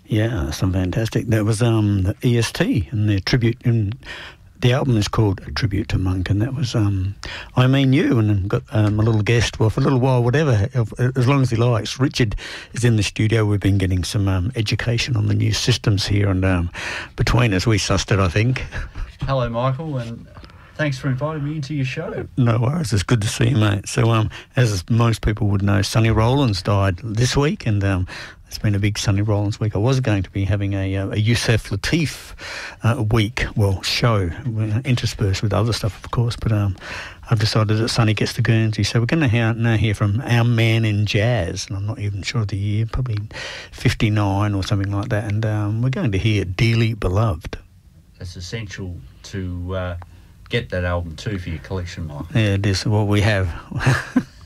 Yeah, some fantastic. That was the EST and their tribute, and the album is called A Tribute to Monk, and that was I Mean You, and I've got a little guest, well, for a little while, whatever, as long as he likes. Richard is in the studio. We've been getting some education on the new systems here, and between us, we sussed it, I think. Hello, Michael, and thanks for inviting me into your show. No worries, it's good to see you, mate. So, as most people would know, Sonny Rollins died this week, and it's been a big Sonny Rollins week. I was going to be having a Yusef Lateef week, well, show, interspersed with other stuff, of course, but I've decided that Sonny gets to Guernsey, so we're going to now hear from our man in jazz, and I'm not even sure of the year, probably 59 or something like that, and we're going to hear Dearly Beloved. It's essential to get that album too for your collection, Michael. Yeah, it is what we have.